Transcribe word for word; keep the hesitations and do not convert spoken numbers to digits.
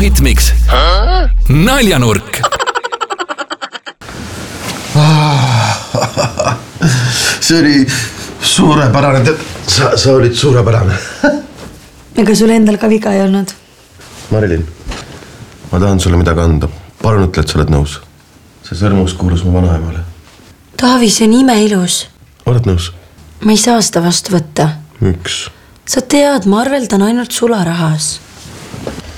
Logohitmiks Naljanurk. See oli suurepärane, sa, sa olid suurepärane. Ega sul endal ka viga ei olnud? Marilyn, ma tahan sulle midagi anda. Palun ütle, et sa oled nõus. See sõrmus kuulus mu vanaemale. Taavi, see on ime ilus. Oled nõus? Ma ei saa seda vastu võtta. Miks? Sa tead, ma arveldan ainult sularahas.